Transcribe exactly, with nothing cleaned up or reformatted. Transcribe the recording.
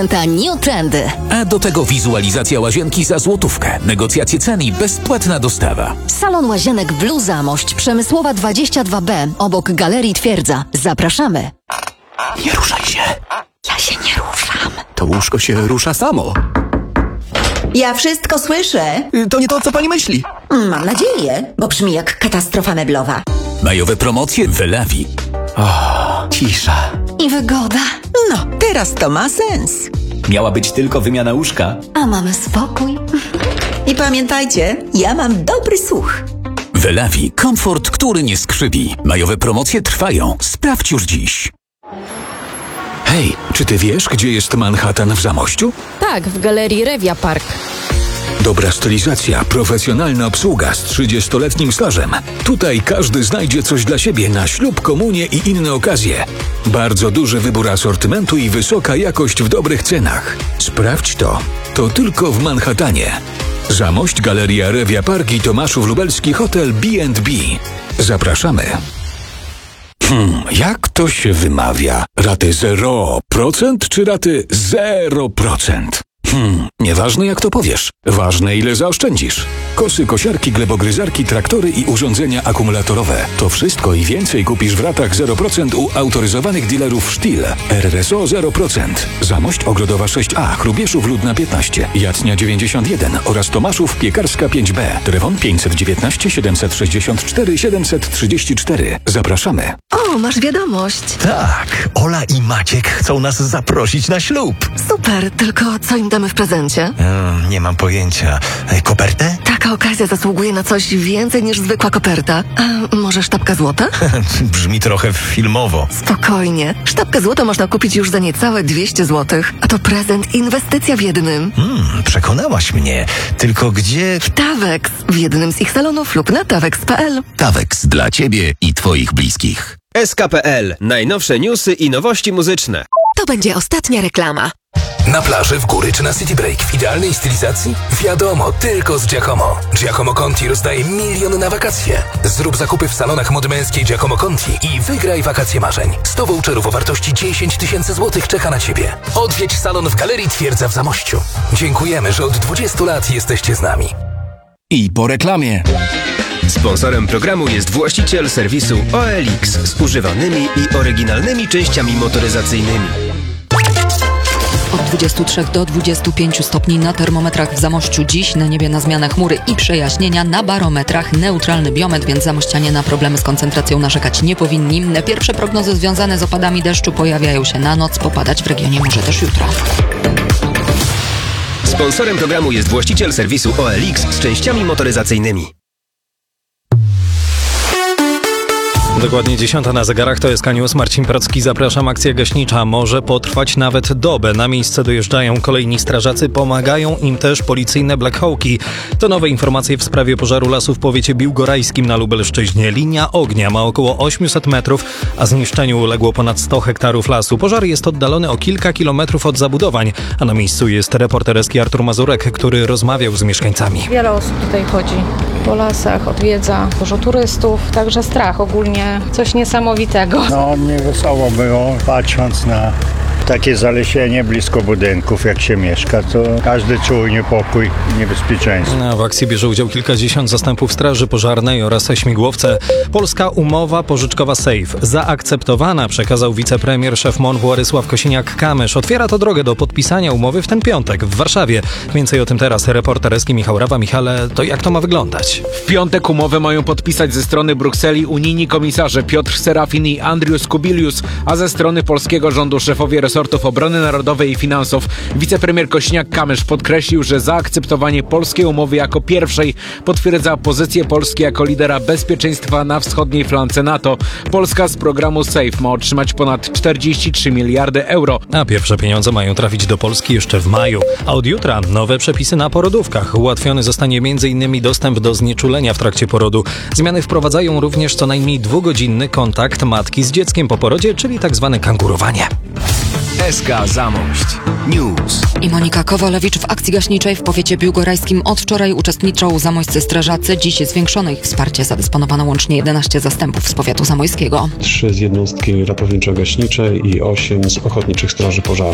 New trendy. A do tego wizualizacja łazienki za złotówkę, negocjacje cen i bezpłatna dostawa. Salon Łazienek Blue Zamość, Przemysłowa dwadzieścia dwa B, obok Galerii Twierdza. Zapraszamy. Nie ruszaj się. Ja się nie ruszam. To łóżko się rusza samo. Ja wszystko słyszę. To nie to, co pani myśli. Mam nadzieję, bo brzmi jak katastrofa meblowa. Majowe promocje w Wylewi. O, cisza. I wygoda. No, teraz to ma sens. Miała być tylko wymiana łóżka. A mamy spokój. I pamiętajcie, ja mam dobry słuch. Wylewi. Komfort, który nie skrzywi. Majowe promocje trwają. Sprawdź już dziś. Hej, czy ty wiesz, gdzie jest Manhattan w Zamościu? Tak, w Galerii Revia Park. Dobra stylizacja, profesjonalna obsługa z trzydziestoletnim stażem. Tutaj każdy znajdzie coś dla siebie na ślub, komunię i inne okazje. Bardzo duży wybór asortymentu i wysoka jakość w dobrych cenach. Sprawdź to. To tylko w Manhattanie. Zamość, Galeria Revia Park i Tomaszów Lubelski Hotel B and B. Zapraszamy. Hmm, jak to się wymawia? Raty zero procent czy raty zero procent? Hmm, nieważne jak to powiesz. Ważne ile zaoszczędzisz. Kosy, kosiarki, glebogryzarki, traktory i urządzenia akumulatorowe. To wszystko i więcej kupisz w ratach zero procent u autoryzowanych dealerów Stihl. R R S O zero procent. Zamość Ogrodowa sześć A, Hrubieszów Ludna piętnaście, Jacnia dziewięćdziesiąt jeden oraz Tomaszów Piekarska pięć B. Telefon pięćset dziewiętnaście siedemset sześćdziesiąt cztery siedemset trzydzieści cztery. Zapraszamy. O, masz wiadomość. Tak, Ola i Maciek chcą nas zaprosić na ślub. Super, tylko co im damy w prezencie? Hmm, nie mam pojęcia. E, Kopertę? Taka okazja zasługuje na coś więcej niż zwykła koperta. A może sztabka złota? Brzmi trochę filmowo. Spokojnie. Sztabkę złota można kupić już za niecałe dwieście złotych. A to prezent, inwestycja w jednym. Hmm, przekonałaś mnie. Tylko gdzie... W Tawex. W jednym z ich salonów lub na tawex kropka p l. Tawex dla ciebie i twoich bliskich. S K kropka p l. Najnowsze newsy i nowości muzyczne. To będzie ostatnia reklama. Na plaży, w góry czy na City Break w idealnej stylizacji? Wiadomo, tylko z Giacomo. Giacomo Conti rozdaje miliony na wakacje. Zrób zakupy w salonach mody męskiej Giacomo Conti i wygraj wakacje marzeń. sto voucherów o wartości dziesięć tysięcy złotych czeka na Ciebie. Odwiedź salon w Galerii Twierdza w Zamościu. Dziękujemy, że od dwudziestu lat jesteście z nami. I po reklamie. Sponsorem programu jest właściciel serwisu O L X z używanymi i oryginalnymi częściami motoryzacyjnymi. Od dwudziestu trzech do dwudziestu pięciu stopni na termometrach w Zamościu. Dziś na niebie na zmianę chmury i przejaśnienia, na barometrach neutralny biometr, więc zamościanie na problemy z koncentracją narzekać nie powinni. Pierwsze prognozy związane z opadami deszczu pojawiają się na noc, popadać w regionie może też jutro. Sponsorem programu jest właściciel serwisu O L X z częściami motoryzacyjnymi. Dokładnie dziesiąta na zegarach, to jest K-News. Marcin Procki, zapraszam. Akcja gaśnicza może potrwać nawet dobę. Na miejsce dojeżdżają kolejni strażacy, pomagają im też policyjne Black Hawki. To nowe informacje w sprawie pożaru lasu w powiecie biłgorajskim na Lubelszczyźnie. Linia ognia ma około osiemset metrów, a zniszczeniu uległo ponad sto hektarów lasu. Pożar jest oddalony o kilka kilometrów od zabudowań, a na miejscu jest reporter S K Artur Mazurek, który rozmawiał z mieszkańcami. Wiele osób tutaj chodzi po lasach, odwiedza, dużo turystów, także strach ogólnie. Coś niesamowitego. No, niewesoło było, patrząc na takie zalesienie blisko budynków, jak się mieszka, to każdy czuł niepokój i niebezpieczeństwo. W akcji bierze udział kilkadziesiąt zastępów straży pożarnej oraz śmigłowce. Polska umowa pożyczkowa Safe zaakceptowana, przekazał wicepremier, szef M O N Władysław Kosiniak-Kamysz. Otwiera to drogę do podpisania umowy w ten piątek w Warszawie. Więcej o tym teraz reporter S K Michał Rawa. Michale, to jak to ma wyglądać? W piątek umowę mają podpisać ze strony Brukseli unijni komisarze Piotr Serafin i Andrius Kubilius, a ze strony polskiego rządu szefowie resortów obrony narodowej i finansów. Wicepremier Kosiniak-Kamysz podkreślił, że zaakceptowanie polskiej umowy jako pierwszej potwierdza pozycję Polski jako lidera bezpieczeństwa na wschodniej flance NATO. Polska z programu SAFE ma otrzymać ponad czterdzieści trzy miliardy euro. A pierwsze pieniądze mają trafić do Polski jeszcze w maju. A od jutra nowe przepisy na porodówkach. Ułatwiony zostanie m in dostęp do znieczulenia w trakcie porodu. Zmiany wprowadzają również co najmniej dwugodzinny kontakt matki z dzieckiem po porodzie, czyli tak zwane kangurowanie. S K Zamość News. I Monika Kowalewicz. W akcji gaśniczej w powiecie biłgorajskim od wczoraj uczestniczą zamośscy strażacy. Dziś zwiększono ich wsparcie. Zadysponowano łącznie jedenaście zastępów z powiatu zamojskiego. Trzy z jednostki ratowniczo-gaśniczej i osiem z ochotniczych straży pożarnych.